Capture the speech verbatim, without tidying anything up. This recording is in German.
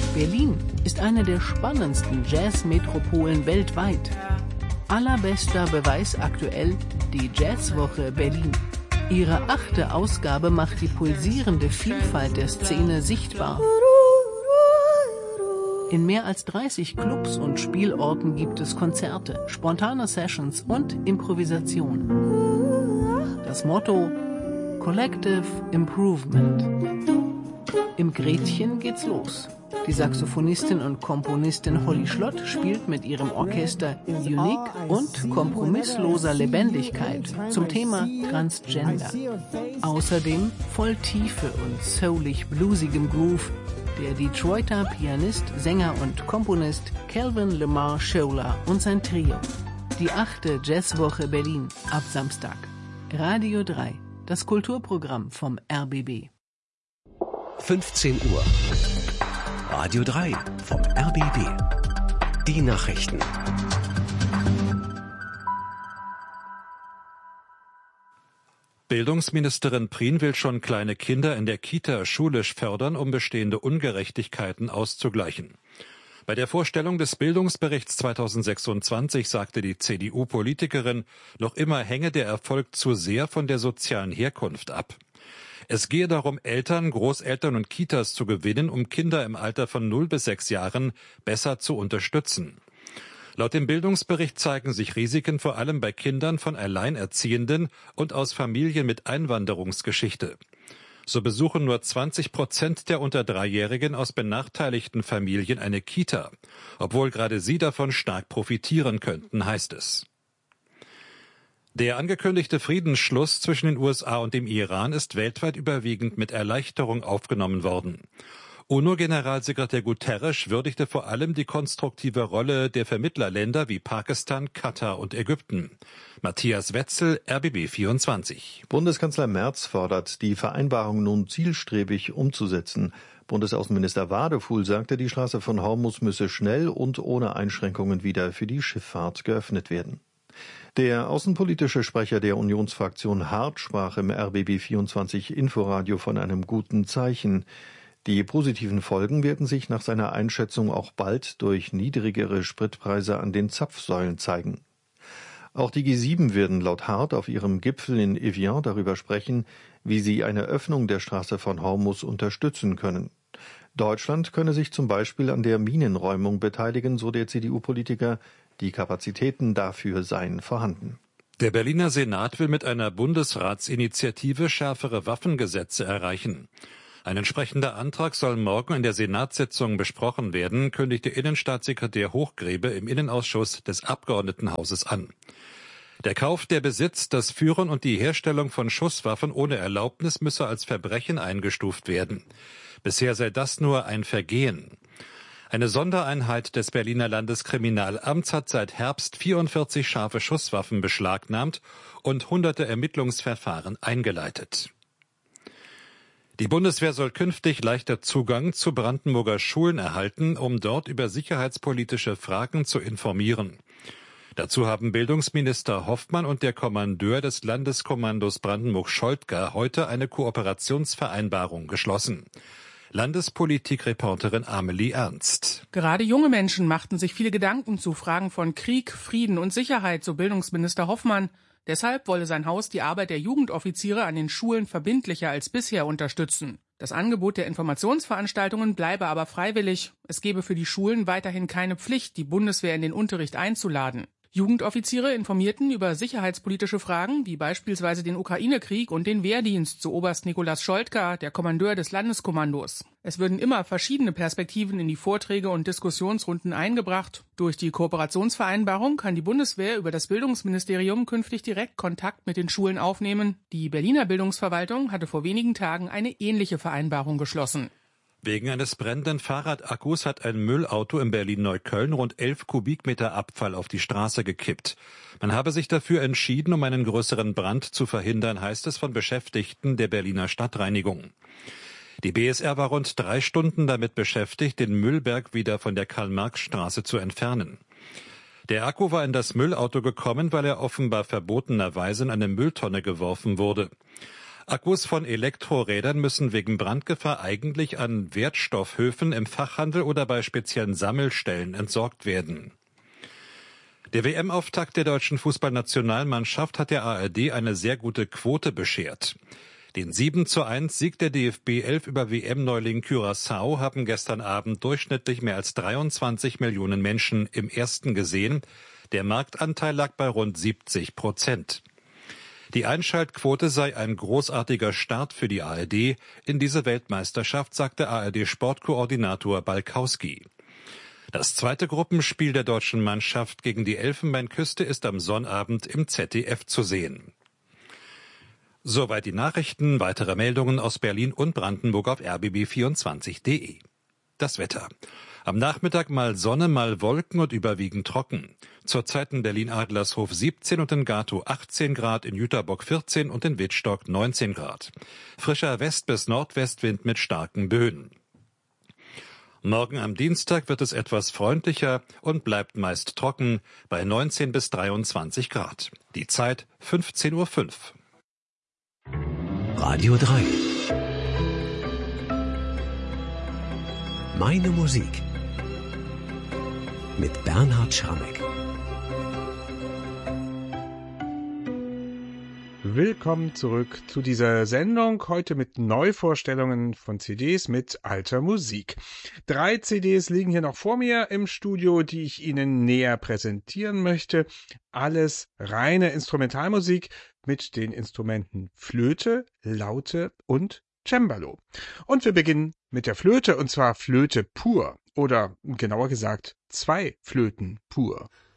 Berlin ist eine der spannendsten Jazzmetropolen weltweit. Allerbester Beweis aktuell die Jazzwoche Berlin. Ihre achte Ausgabe macht die pulsierende Vielfalt der Szene sichtbar. In mehr als dreißig Clubs und Spielorten gibt es Konzerte, spontane Sessions und Improvisation. Das Motto: Collective Improvement. Im Gretchen geht's los. Die Saxophonistin und Komponistin Holly Schlott spielt mit ihrem Orchester Unique und kompromissloser Lebendigkeit zum Thema Transgender. Außerdem voll Tiefe und soulig bluesigem Groove der Detroiter Pianist, Sänger und Komponist Calvin Lamar Scholar und sein Trio. Die achte Jazzwoche Berlin ab Samstag. Radio drei, das Kulturprogramm vom R B B. fünfzehn Uhr. Radio drei vom R B B. Die Nachrichten. Bildungsministerin Prien will schon kleine Kinder in der Kita schulisch fördern, um bestehende Ungerechtigkeiten auszugleichen. Bei der Vorstellung des Bildungsberichts zweitausendsechsundzwanzig sagte die C D U-Politikerin, noch immer hänge der Erfolg zu sehr von der sozialen Herkunft ab. Es gehe darum, Eltern, Großeltern und Kitas zu gewinnen, um Kinder im Alter von null bis sechs Jahren besser zu unterstützen. Laut dem Bildungsbericht zeigen sich Risiken vor allem bei Kindern von Alleinerziehenden und aus Familien mit Einwanderungsgeschichte. So besuchen nur zwanzig Prozent der unter Dreijährigen aus benachteiligten Familien eine Kita, obwohl gerade sie davon stark profitieren könnten, heißt es. Der angekündigte Friedensschluss zwischen den U S A und dem Iran ist weltweit überwiegend mit Erleichterung aufgenommen worden. UNO-Generalsekretär Guterres würdigte vor allem die konstruktive Rolle der Vermittlerländer wie Pakistan, Katar und Ägypten. Matthias Wetzel, R B B vierundzwanzig. Bundeskanzler Merz fordert, die Vereinbarung nun zielstrebig umzusetzen. Bundesaußenminister Wadefuhl sagte, die Straße von Hormuz müsse schnell und ohne Einschränkungen wieder für die Schifffahrt geöffnet werden. Der außenpolitische Sprecher der Unionsfraktion Hart sprach im R B B vierundzwanzig Inforadio von einem guten Zeichen. Die positiven Folgen werden sich nach seiner Einschätzung auch bald durch niedrigere Spritpreise an den Zapfsäulen zeigen. Auch die G sieben werden laut Hart auf ihrem Gipfel in Evian darüber sprechen, wie sie eine Öffnung der Straße von Hormuz unterstützen können. Deutschland könne sich zum Beispiel an der Minenräumung beteiligen, so der C D U-Politiker. Die Kapazitäten dafür seien vorhanden. Der Berliner Senat will mit einer Bundesratsinitiative schärfere Waffengesetze erreichen. Ein entsprechender Antrag soll morgen in der Senatssitzung besprochen werden, kündigte Innenstaatssekretär Hochgrebe im Innenausschuss des Abgeordnetenhauses an. Der Kauf, der Besitz, das Führen und die Herstellung von Schusswaffen ohne Erlaubnis müsse als Verbrechen eingestuft werden. Bisher sei das nur ein Vergehen. Eine Sondereinheit des Berliner Landeskriminalamts hat seit Herbst vierundvierzig scharfe Schusswaffen beschlagnahmt und hunderte Ermittlungsverfahren eingeleitet. Die Bundeswehr soll künftig leichter Zugang zu Brandenburger Schulen erhalten, um dort über sicherheitspolitische Fragen zu informieren. Dazu haben Bildungsminister Hoffmann und der Kommandeur des Landeskommandos Brandenburg-Scholtgau heute eine Kooperationsvereinbarung geschlossen. Landespolitikreporterin Amelie Ernst. Gerade junge Menschen machten sich viele Gedanken zu Fragen von Krieg, Frieden und Sicherheit, so Bildungsminister Hoffmann. Deshalb wolle sein Haus die Arbeit der Jugendoffiziere an den Schulen verbindlicher als bisher unterstützen. Das Angebot der Informationsveranstaltungen bleibe aber freiwillig. Es gebe für die Schulen weiterhin keine Pflicht, die Bundeswehr in den Unterricht einzuladen. Jugendoffiziere informierten über sicherheitspolitische Fragen, wie beispielsweise den Ukraine-Krieg und den Wehrdienst, so Oberst Nikolaus Scholtgau, der Kommandeur des Landeskommandos. Es würden immer verschiedene Perspektiven in die Vorträge und Diskussionsrunden eingebracht. Durch die Kooperationsvereinbarung kann die Bundeswehr über das Bildungsministerium künftig direkt Kontakt mit den Schulen aufnehmen. Die Berliner Bildungsverwaltung hatte vor wenigen Tagen eine ähnliche Vereinbarung geschlossen. Wegen eines brennenden Fahrradakkus hat ein Müllauto in Berlin-Neukölln rund elf Kubikmeter Abfall auf die Straße gekippt. Man habe sich dafür entschieden, um einen größeren Brand zu verhindern, heißt es von Beschäftigten der Berliner Stadtreinigung. Die B S R war rund drei Stunden damit beschäftigt, den Müllberg wieder von der Karl-Marx-Straße zu entfernen. Der Akku war in das Müllauto gekommen, weil er offenbar verbotenerweise in eine Mülltonne geworfen wurde. Akkus von Elektrorädern müssen wegen Brandgefahr eigentlich an Wertstoffhöfen im Fachhandel oder bei speziellen Sammelstellen entsorgt werden. Der W M-Auftakt der deutschen Fußballnationalmannschaft hat der A R D eine sehr gute Quote beschert. Den sieben zu eins Sieg der D F B elf über W M-Neuling Curaçao haben gestern Abend durchschnittlich mehr als dreiundzwanzig Millionen Menschen im Ersten gesehen. Der Marktanteil lag bei rund siebzig Prozent. Die Einschaltquote sei ein großartiger Start für die A R D in diese Weltmeisterschaft, sagte A R D-Sportkoordinator Balkowski. Das zweite Gruppenspiel der deutschen Mannschaft gegen die Elfenbeinküste ist am Sonnabend im Z D F zu sehen. Soweit die Nachrichten, weitere Meldungen aus Berlin und Brandenburg auf r b b vierundzwanzig punkt d e. Das Wetter. Am Nachmittag mal Sonne, mal Wolken und überwiegend trocken. Zurzeit in Berlin-Adlershof siebzehn und in Gatow achtzehn Grad, in Jüterbock vierzehn und in Wittstock neunzehn Grad. Frischer West- bis Nordwestwind mit starken Böen. Morgen am Dienstag wird es etwas freundlicher und bleibt meist trocken bei neunzehn bis dreiundzwanzig Grad. Die Zeit fünfzehn Uhr fünf. Radio drei. Meine Musik. Mit Bernhard Schramek. Willkommen zurück zu dieser Sendung, heute mit Neuvorstellungen von C Ds mit alter Musik. Drei C Ds liegen hier noch vor mir im Studio, die ich Ihnen näher präsentieren möchte. Alles reine Instrumentalmusik mit den Instrumenten Flöte, Laute und Cembalo. Und wir beginnen mit der Flöte, und zwar Flöte pur, oder genauer gesagt zwei Flöten pur.